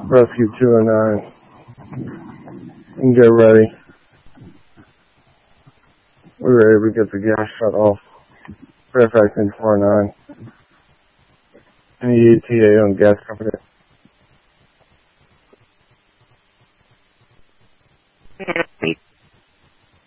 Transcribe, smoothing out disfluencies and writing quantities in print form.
Rescue 209. And get ready. We're able to get the gas shut off. Fairfax in 49. Any ETA on gas company?